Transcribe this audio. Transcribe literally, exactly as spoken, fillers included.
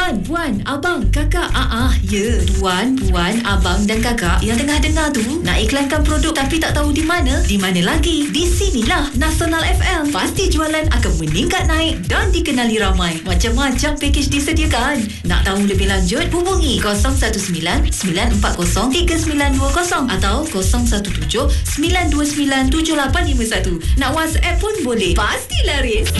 Tuan, puan, abang, kakak. Ah, ah, ya. Tuan, puan, abang dan kakak yang tengah dengar tu nak iklankan produk tapi tak tahu di mana? Di mana lagi? Di sinilah Nasional F M. Pasti jualan akan meningkat naik dan dikenali ramai. Macam-macam pakej disediakan. Nak tahu lebih lanjut? Hubungi kosong satu sembilan sembilan empat kosong tiga sembilan dua kosong atau kosong satu tujuh sembilan dua sembilan tujuh lapan lima satu. Nak WhatsApp pun boleh. Pasti laris.